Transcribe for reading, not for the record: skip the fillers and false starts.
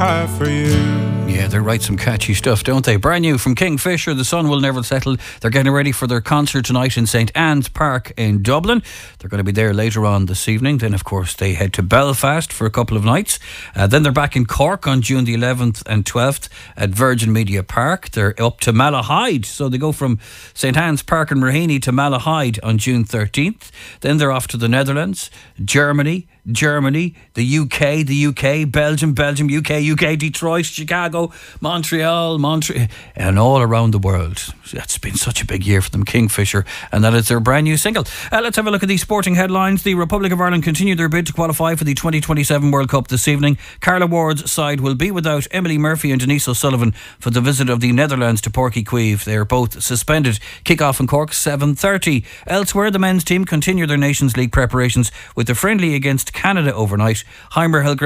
have for you. Yeah, they write some catchy stuff, don't they? Brand new from Kingfisher, The Sun Will Never Settle. They're getting ready for their concert tonight in St Anne's Park in Dublin. They're going to be there later on this evening. Then, of course, they head to Belfast for a couple of nights. Then they're back in Cork on June the 11th and 12th at Virgin Media Park. They're up to Malahide. So they go from St Anne's Park in Raheny to Malahide on June 13th. Then they're off to the Netherlands, Germany, the UK, Belgium, UK, Detroit, Chicago, Montreal, and all around the world. That's been such a big year for them, Kingfisher, and that is their brand new single. Let's have a look at these sporting headlines. The Republic of Ireland continue their bid to qualify for the 2027 World Cup this evening. Carla Ward's side will be without Emily Murphy and Denise O'Sullivan for the visit of the Netherlands to Páirc Uí Chaoimh. They are both suspended. Kick-off in Cork, 7:30. Elsewhere, the men's team continue their Nations League preparations with the friendly against Canada overnight. Heimer Helgren